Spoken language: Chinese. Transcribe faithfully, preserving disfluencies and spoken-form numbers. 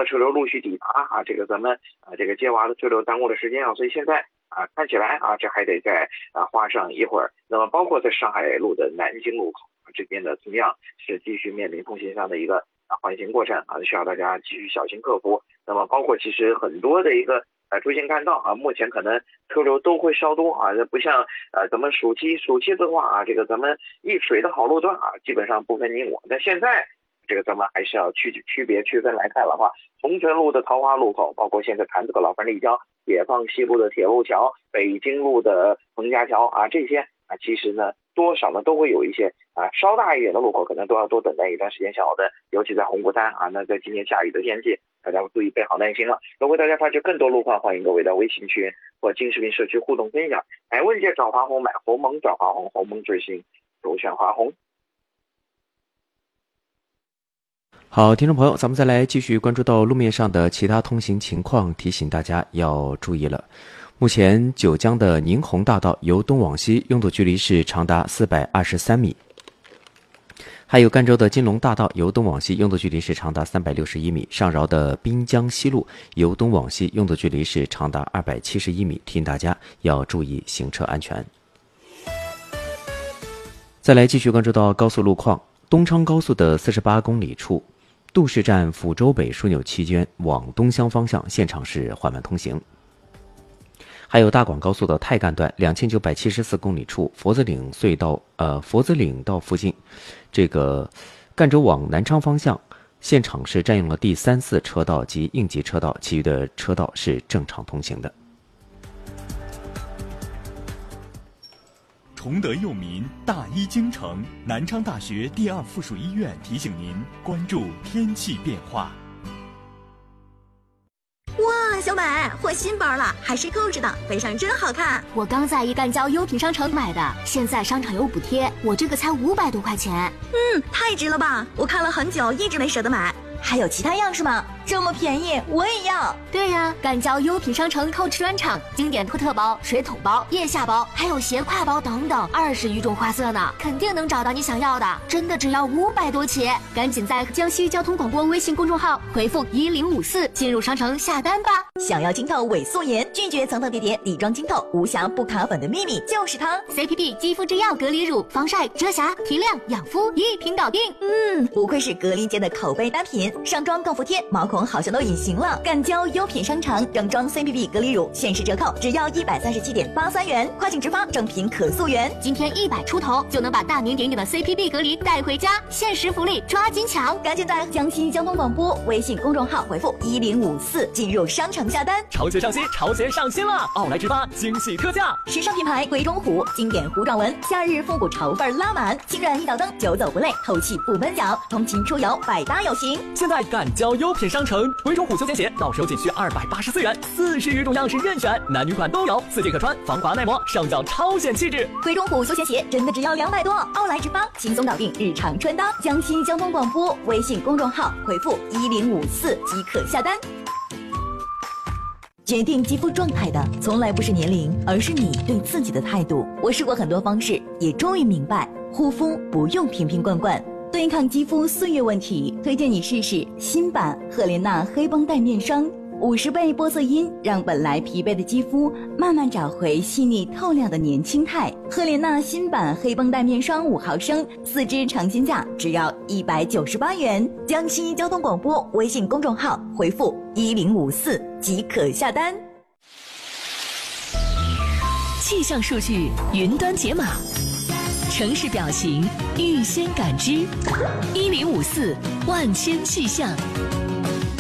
的车流陆续抵达啊，这个咱们啊这个接娃的车流耽误了时间啊，所以现在啊看起来啊这还得再啊花上一会儿。那么包括在上海路的南京路口这边呢，同样是继续面临通行上的一个啊缓行过程啊，需要大家继续小心克服。那么包括其实很多的一个呃出行干道啊，目前可能车流都会稍多啊，不像呃咱们暑期暑期的话啊，这个咱们一水的好路段啊，基本上不分你我。但现在这个咱们还是要区区别区分来看的话，红尘路的桃花路口，包括现在潭子口老汾立交、解放西路的铁路桥、北京路的彭家桥啊，这些啊其实呢多少呢都会有一些啊稍大一点的路口可能都要多等待一段时间，小的尤其在红谷滩啊，那在今天下雨的天气，大家注意备好耐心了。如果大家发觉更多路况，欢迎各位到微信群或金视频社区互动分享。买问界找华红，买鸿蒙找华红，鸿蒙之星首选华红。 好，听众朋友，咱们再来继续关注到路面上的其他通行情况，提醒大家要注意了。目前九江的宁洪大道由东往西拥堵距离是长达四百二十三米，还有赣州的金龙大道由东往西拥堵距离是长达三百六十一米，上饶的滨江西路由东往西拥堵距离是长达二百七十一米，提醒大家要注意行车安全。再来继续关注到高速路况，东昌高速的四十八公里处杜市站抚州北枢纽期间往东乡方向现场是缓慢通行。还有大广高速的太干段两千九百七十四公里处佛子岭隧道呃佛子岭道附近，这个赣州往南昌方向现场是占用了第三四车道及应急车道，其余的车道是正常通行的。 崇德佑民，大医精诚，南昌大学第二附属医院提醒您关注天气变化。 哇，小美，换新包了，还是购置的，背上真好看。 我刚在一赣交优品商城买的，现在商场有补贴，我这个才五百多块钱。 嗯，太值了吧！我看了很久，一直没舍得买。还有其他样式吗？这么便宜，我也要。 对呀，赣交优品商城购置专场，经典托特包、水桶包、腋下包，还有斜挎包等等，二十余种花色呢，肯定能找到你想要的。真的只要五百多起，赶紧在江西交通广播微信公众号回复一零五四进入商城下单吧。 想要晶透伪素颜，拒绝层层叠叠底妆晶透，无瑕不卡粉的秘密就是它 C P B 肌肤之钥隔离乳，防晒、遮瑕、提亮、养肤一瓶搞定。 嗯，不愧是隔离间的口碑单品，上妆更服帖，毛孔好像都隐形了。赣交优品商城整装 C P B 隔离乳限时折扣，只要一百三十七点八三元，跨境直发，正品可溯源。 今天一百出头就能把大名鼎鼎的 C P B 隔离带回家，限时福利，抓紧抢！ 赶紧在江西交通广播微信公众号回复一零五四进入商城下单。 潮鞋上新，潮鞋上新了！奥莱直发惊喜特价， 时尚品牌鬼冢虎，经典糊状纹，夏日复古潮范拉满，轻软一脚蹬，久走不累，透气不闷脚，通勤出游百搭有型。 现在赣交优品商城，鬼冢虎休闲鞋到手仅需二百八十四元，四十余种样式任选，男女款都有，四季可穿，防滑耐磨，上脚超显气质。 鬼冢虎休闲鞋真的只要两百多，奥莱直发轻松搞定日常穿搭。江西交通广播微信公众号回复一零五四即可下单。决定肌肤状态的从来不是年龄，而是你对自己的态度。我试过很多方式，也终于明白，护肤不用瓶瓶罐罐，对抗肌肤岁月问题，推荐你试试新版赫莲娜黑绷带面霜，五十倍玻色因让本来疲惫的肌肤慢慢找回细腻透亮的年轻态。赫莲娜新版黑绷带面霜五毫升，四支尝鲜价只要一百九十八元。江西交通广播微信公众号回复一零五四即可下单。 气象数据云端解码，城市表情预先感知，一零五四万千气象。